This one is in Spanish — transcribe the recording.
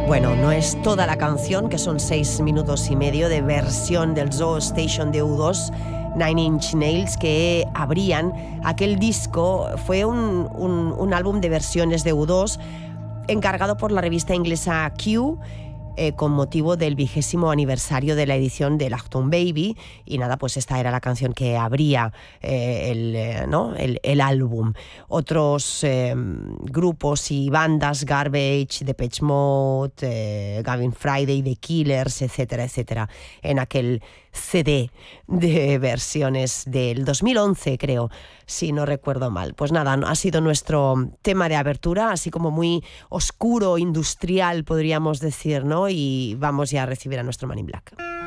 Bueno, no es toda la canción, que son 6 minutos y medio de versión del Zoo Station de U2, Nine Inch Nails, que abrían aquel disco. Fue un álbum de versiones de U2 encargado por la revista inglesa Q, con motivo del 20º aniversario de la edición del Achtung Baby. Y nada, pues esta era la canción que abría el álbum. Otros grupos y bandas, Garbage, Depeche Mode, Gavin Friday, The Killers, etcétera, etcétera, en aquel CD de versiones del 2011, creo, si no recuerdo mal. Pues nada, ha sido nuestro tema de abertura, así como muy oscuro, industrial, podríamos decir, ¿no? Y vamos ya a recibir a nuestro Man in Black.